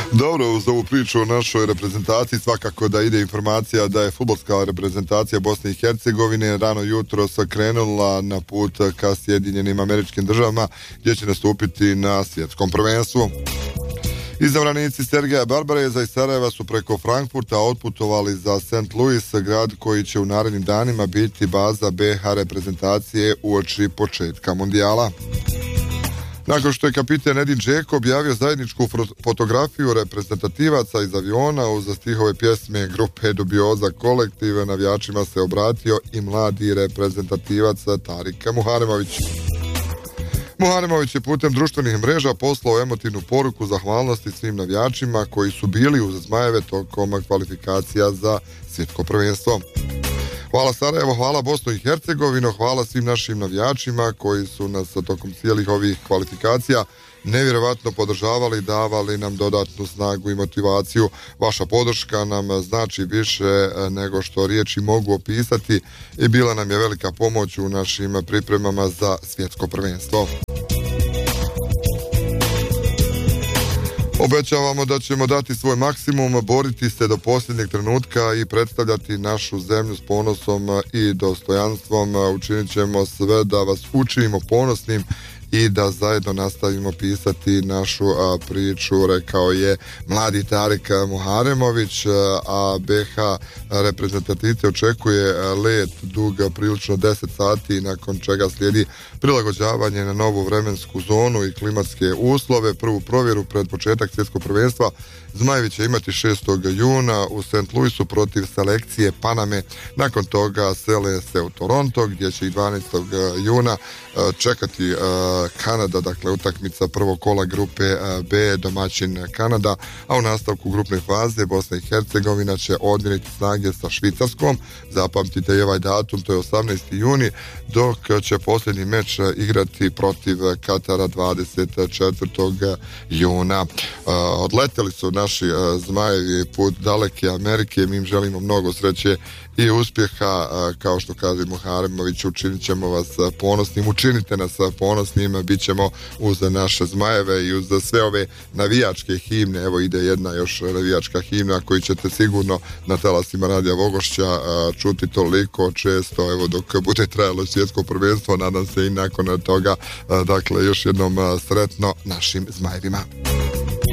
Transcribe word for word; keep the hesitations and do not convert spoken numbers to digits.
Dobro, uz ovu priču o našoj reprezentaciji svakako da ide informacija da je fudbalska reprezentacija Bosne i Hercegovine rano jutro krenula na put ka Sjedinjenim Američkim Državama gdje će nastupiti na svjetskom prvenstvu. Izabranici Sergeja Barbareza iz Sarajeva su preko Frankfurta otputovali za Saint Louis, grad koji će u narednim danima biti baza be ha reprezentacije uoči početka mundijala. Nakon što je kapiten Edin Džeko objavio zajedničku fotografiju reprezentativaca iz aviona uz stihove pjesme grupe Dubioza Kolektiv, navijačima se obratio i mladi reprezentativac Tarik Muharemović. Muharemović je putem društvenih mreža poslao emotivnu poruku zahvalnosti svim navijačima koji su bili uz Zmajeve tokom kvalifikacija za svjetsko prvenstvo. Hvala Sarajevo, hvala Bosnu i Hercegovino, hvala svim našim navijačima koji su nas tokom cijelih ovih kvalifikacija nevjerovatno podržavali, davali nam dodatnu snagu i motivaciju. Vaša podrška nam znači više nego što riječi mogu opisati i bila nam je velika pomoć u našim pripremama za svjetsko prvenstvo. Obećavamo da ćemo dati svoj maksimum, boriti se do posljednjeg trenutka i predstavljati našu zemlju s ponosom i dostojanstvom. Učinit ćemo sve da vas učinimo ponosnim i da zajedno nastavimo pisati našu a, priču, rekao je mladi Tarik Muharemović, a be ha reprezentativce očekuje let dug prilično deset sati, nakon čega slijedi prilagođavanje na novu vremensku zonu i klimatske uslove. Prvu provjeru pred početak svjetskog prvenstva Zmajevi će imati šestog juna u Saint Louisu protiv selekcije Paname. Nakon toga sele se u Toronto gdje će i dvanaestog juna čekati Kanada, dakle utakmica prvog kola grupe B, domaćin Kanada, a u nastavku grupne faze Bosna i Hercegovina će odmjeriti snage sa Švicarskom. Zapamtite i ovaj datum, to je osamnaesti juni, dok će posljednji meč igrati protiv Katara dvadeset četvrtog juna. Odleteli su naši Zmajevi put daleke Amerike, mi im želimo mnogo sreće i uspjeha, kao što kaže Muharemović, učinit ćemo vas ponosnim, učinite nas ponosnim, bit ćemo uz naše Zmajeve i uz sve ove navijačke himne. Evo ide jedna još navijačka himna koju ćete sigurno na talasima Radija Vogošća čuti toliko često, evo dok bude trajalo svjetsko prvenstvo, nadam se i nakon toga. Dakle, još jednom sretno našim Zmajevima.